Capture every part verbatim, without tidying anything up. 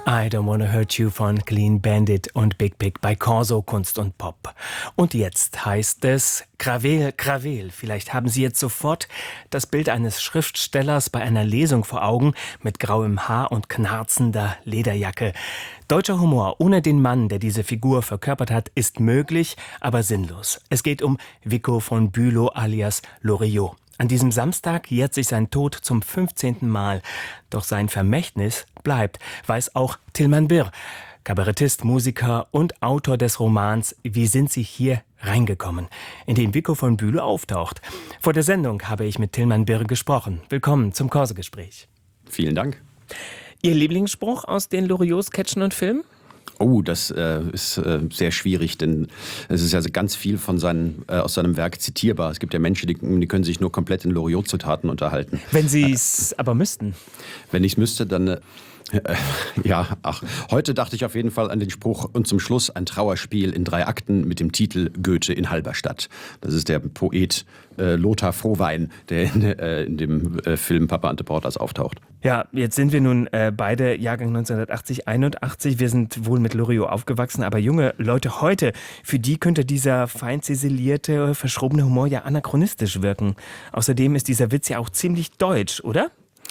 I Don't Wanna Hurt You von Clean Bandit und Big Pig bei Corso Kunst und Pop. Und jetzt heißt es Krawel, Krawel. Vielleicht haben Sie jetzt sofort das Bild eines Schriftstellers bei einer Lesung vor Augen mit grauem Haar und knarzender Lederjacke. Deutscher Humor ohne den Mann, der diese Figur verkörpert hat, ist möglich, aber sinnlos. Es geht um Vico von Bülow alias Loriot. An diesem Samstag jährt sich sein Tod zum fünfzehnten Mal. Doch sein Vermächtnis bleibt, weiß auch Tilman Birr. Kabarettist, Musiker und Autor des Romans Wie sind Sie hier reingekommen?, in dem Vico von Bülow auftaucht. Vor der Sendung habe ich mit Tilman Birr gesprochen. Willkommen zum Corso-Gespräch. Vielen Dank. Ihr Lieblingsspruch aus den Loriot-Sketchen und Filmen? Oh, das äh, ist äh, sehr schwierig, denn es ist ja also ganz viel von seinen, äh, aus seinem Werk zitierbar. Es gibt ja Menschen, die, die können sich nur komplett in Loriot-Zitaten unterhalten. Wenn Sie es äh, aber müssten? Wenn ich es müsste, dann... Äh, ja, ach, heute dachte ich auf jeden Fall an den Spruch und zum Schluss ein Trauerspiel in drei Akten mit dem Titel Goethe in Halberstadt. Das ist der Poet äh, Lothar Frohwein, der in, äh, in dem äh, Film Papa Ante Portas auftaucht. Ja, jetzt sind wir nun äh, beide Jahrgang neunzehnhundertachtzig, einundachtzig. Wir sind wohl mit Loriot aufgewachsen, aber junge Leute heute, für die könnte dieser fein ziselierte, verschrobene Humor ja anachronistisch wirken. Außerdem ist dieser Witz ja auch ziemlich deutsch, oder?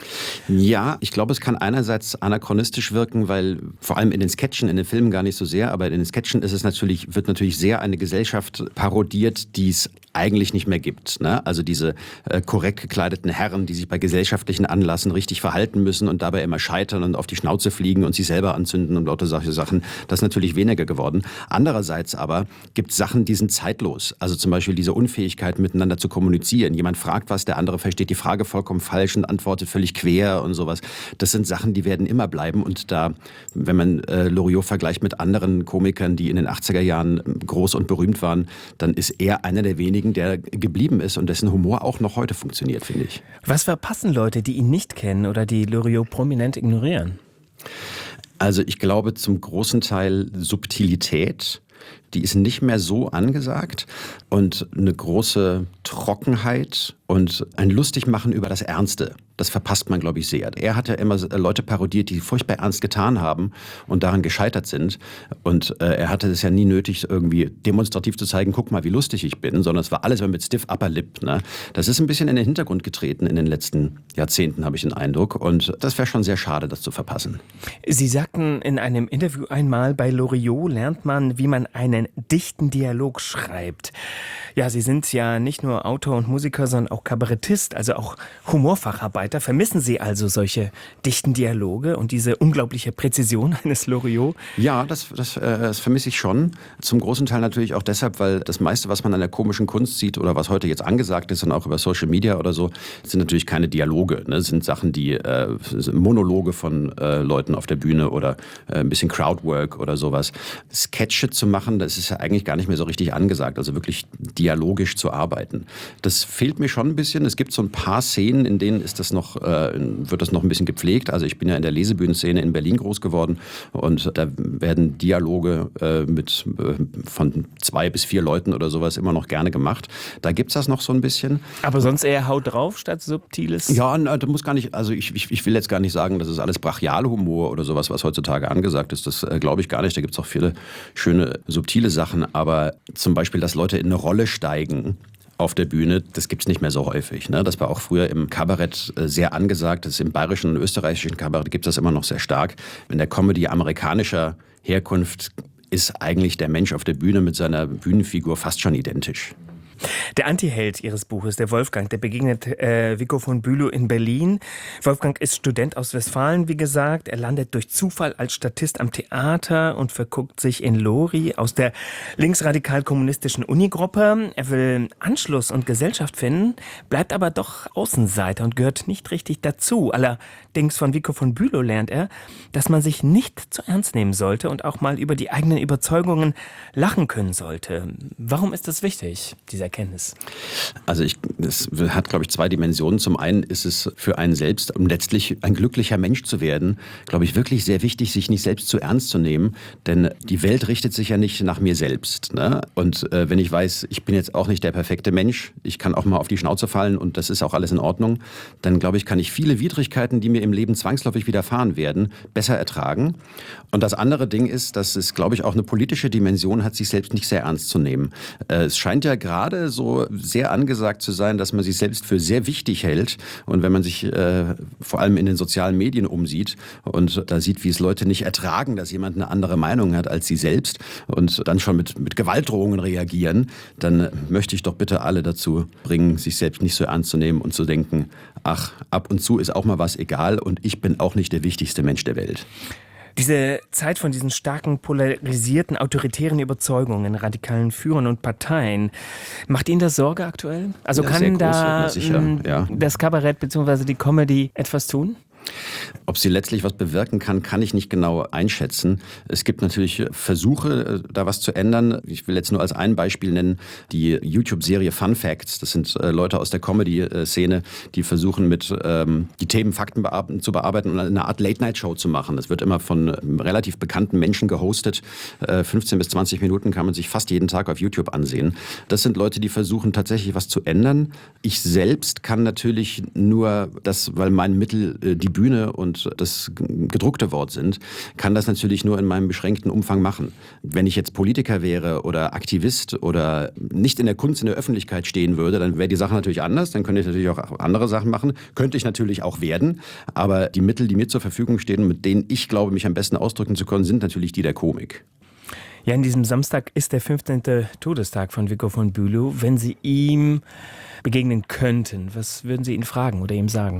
Ja, ich glaube, es kann einerseits anachronistisch wirken, weil vor allem in den Sketchen, in den Filmen gar nicht so sehr, aber in den Sketchen ist es natürlich, wird natürlich sehr eine Gesellschaft parodiert, die es eigentlich nicht mehr gibt. Ne? Also diese äh, korrekt gekleideten Herren, die sich bei gesellschaftlichen Anlässen richtig verhalten müssen und dabei immer scheitern und auf die Schnauze fliegen und sich selber anzünden und lauter solche Sachen. Das ist natürlich weniger geworden. Andererseits aber gibt es Sachen, die sind zeitlos. Also zum Beispiel diese Unfähigkeit, miteinander zu kommunizieren. Jemand fragt was, der andere versteht die Frage vollkommen falsch und antwortet völlig quer und sowas. Das sind Sachen, die werden immer bleiben. Und da, wenn man äh, Loriot vergleicht mit anderen Komikern, die in den achtziger Jahren groß und berühmt waren, dann ist er einer der wenigen, der geblieben ist und dessen Humor auch noch heute funktioniert, finde ich. Was verpassen Leute, die ihn nicht kennen oder die Loriot prominent ignorieren? Also ich glaube zum großen Teil Subtilität. Die ist nicht mehr so angesagt und eine große Trockenheit und ein Lustigmachen über das Ernste. Das verpasst man, glaube ich, sehr. Er hat ja immer Leute parodiert, die furchtbar ernst getan haben und daran gescheitert sind. Und äh, er hatte es ja nie nötig, irgendwie demonstrativ zu zeigen, guck mal, wie lustig ich bin, sondern es war alles immer mit stiff upper lip. Ne? Das ist ein bisschen in den Hintergrund getreten in den letzten Jahrzehnten, habe ich den Eindruck. Und das wäre schon sehr schade, das zu verpassen. Sie sagten in einem Interview einmal, bei Loriot lernt man, wie man einen dichten Dialog schreibt. Ja, Sie sind ja nicht nur Autor und Musiker, sondern auch Kabarettist, also auch Humorfacharbeiter. Vermissen Sie also solche dichten Dialoge und diese unglaubliche Präzision eines Loriot? Ja, das, das, äh, das vermisse ich schon. Zum großen Teil natürlich auch deshalb, weil das meiste, was man an der komischen Kunst sieht oder was heute jetzt angesagt ist und auch über Social Media oder so, sind natürlich keine Dialoge. Ne? Das sind Sachen, die äh, Monologe von äh, Leuten auf der Bühne oder äh, ein bisschen Crowdwork oder sowas. Sketche zu machen, das ist ja eigentlich gar nicht mehr so richtig angesagt. Also wirklich dialogisch zu arbeiten. Das fehlt mir schon ein bisschen. Es gibt so ein paar Szenen, in denen ist das noch, äh, wird das noch ein bisschen gepflegt. Also ich bin ja in der Lesebühnenszene in Berlin groß geworden und da werden Dialoge äh, mit äh, von zwei bis vier Leuten oder sowas immer noch gerne gemacht. Da gibt's das noch so ein bisschen. Aber sonst eher Haut drauf statt Subtiles? Ja, da muss gar nicht, also ich, ich, ich will jetzt gar nicht sagen, das ist alles Brachialhumor oder sowas, was heutzutage angesagt ist. Das äh, glaube ich gar nicht. Da gibt's auch viele schöne, subtile Sachen. Aber zum Beispiel, dass Leute in eine Rolle steigen auf der Bühne, das gibt's nicht mehr so häufig. Ne? Das war auch früher im Kabarett sehr angesagt. Das ist im bayerischen und österreichischen Kabarett gibt es das immer noch sehr stark. In der Comedy amerikanischer Herkunft ist eigentlich der Mensch auf der Bühne mit seiner Bühnenfigur fast schon identisch. Der Antiheld Ihres Buches, der Wolfgang, der begegnet äh, Vico von Bülow in Berlin. Wolfgang ist Student aus Westfalen, wie gesagt. Er landet durch Zufall als Statist am Theater und verguckt sich in Lori aus der linksradikal-kommunistischen Unigruppe. Er will Anschluss und Gesellschaft finden, bleibt aber doch Außenseiter und gehört nicht richtig dazu. Allerdings von Vico von Bülow lernt er, dass man sich nicht zu ernst nehmen sollte und auch mal über die eigenen Überzeugungen lachen können sollte. Warum ist das wichtig, dieser Erkenntnis? Also ich, es hat, glaube ich, zwei Dimensionen. Zum einen ist es für einen selbst, um letztlich ein glücklicher Mensch zu werden, glaube ich, wirklich sehr wichtig, sich nicht selbst zu ernst zu nehmen. Denn die Welt richtet sich ja nicht nach mir selbst. Ne? Und äh, wenn ich weiß, ich bin jetzt auch nicht der perfekte Mensch, ich kann auch mal auf die Schnauze fallen und das ist auch alles in Ordnung, dann glaube ich, kann ich viele Widrigkeiten, die mir im Leben zwangsläufig widerfahren werden, besser ertragen. Und das andere Ding ist, dass es, glaube ich, auch eine politische Dimension hat, sich selbst nicht sehr ernst zu nehmen. Äh, es scheint ja gerade so sehr angesagt zu sein, dass man sich selbst für sehr wichtig hält. Und wenn man sich äh, vor allem in den sozialen Medien umsieht und da sieht, wie es Leute nicht ertragen, dass jemand eine andere Meinung hat als sie selbst und dann schon mit, mit Gewaltdrohungen reagieren, dann möchte ich doch bitte alle dazu bringen, sich selbst nicht so ernst zu nehmen und zu denken, ach, ab und zu ist auch mal was egal und ich bin auch nicht der wichtigste Mensch der Welt. Diese Zeit von diesen starken, polarisierten, autoritären Überzeugungen, radikalen Führern und Parteien, macht Ihnen das Sorge aktuell? Also Ja, kann da groß, sicher, ja. das Kabarett bzw. die Comedy etwas tun? Ob sie letztlich was bewirken kann, kann ich nicht genau einschätzen. Es gibt natürlich Versuche, da was zu ändern. Ich will jetzt nur als ein Beispiel nennen, die YouTube-Serie Fun Facts. Das sind äh, Leute aus der Comedy-Szene, die versuchen, mit ähm, die Themen Fakten bearbeiten, zu bearbeiten und eine Art Late-Night-Show zu machen. Das wird immer von ähm, relativ bekannten Menschen gehostet. Äh, fünfzehn bis zwanzig Minuten kann man sich fast jeden Tag auf YouTube ansehen. Das sind Leute, die versuchen, tatsächlich was zu ändern. Ich selbst kann natürlich nur das, weil mein Mittel äh, die Bühne und das gedruckte Wort sind, kann das natürlich nur in meinem beschränkten Umfang machen. Wenn ich jetzt Politiker wäre oder Aktivist oder nicht in der Kunst in der Öffentlichkeit stehen würde, dann wäre die Sache natürlich anders. Dann könnte ich natürlich auch andere Sachen machen. Könnte ich natürlich auch werden. Aber die Mittel, die mir zur Verfügung stehen und mit denen ich glaube, mich am besten ausdrücken zu können, sind natürlich die der Komik. Ja, an diesem Samstag ist der fünfzehnte Todestag von Viggo von Bülow. Wenn Sie ihm begegnen könnten, was würden Sie ihn fragen oder ihm sagen?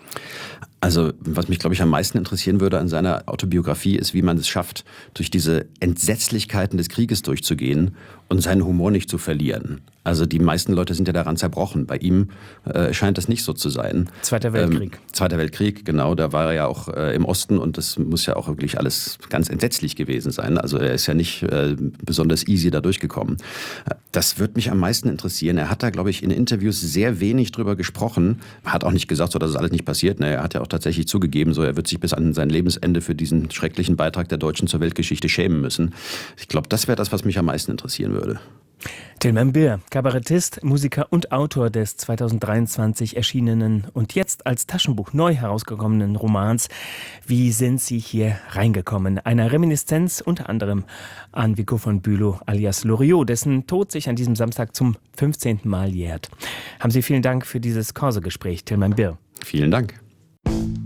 Also, was mich, glaube ich, am meisten interessieren würde an seiner Autobiografie, ist, wie man es schafft, durch diese Entsetzlichkeiten des Krieges durchzugehen und seinen Humor nicht zu verlieren. Also die meisten Leute sind ja daran zerbrochen. Bei ihm äh, scheint das nicht so zu sein. Zweiter Weltkrieg. Ähm, Zweiter Weltkrieg, genau. Da war er ja auch äh, im Osten und das muss ja auch wirklich alles ganz entsetzlich gewesen sein. Also er ist ja nicht äh, besonders easy da durchgekommen. Das wird mich am meisten interessieren. Er hat da, glaube ich, in Interviews sehr wenig drüber gesprochen. Hat auch nicht gesagt, so dass es alles nicht passiert. Ne, er hat ja auch tatsächlich zugegeben, so er wird sich bis an sein Lebensende für diesen schrecklichen Beitrag der Deutschen zur Weltgeschichte schämen müssen. Ich glaube, das wäre das, was mich am meisten interessieren würde. Tilman Birr, Kabarettist, Musiker und Autor des zweitausenddreiundzwanzig erschienenen und jetzt als Taschenbuch neu herausgekommenen Romans Wie sind Sie hier reingekommen? Einer Reminiszenz unter anderem an Viggo von Bülow alias Loriot, dessen Tod sich an diesem Samstag zum fünfzehnten Mal jährt. Haben Sie vielen Dank für dieses Corso-Gespräch, Tilman Birr. Vielen Dank.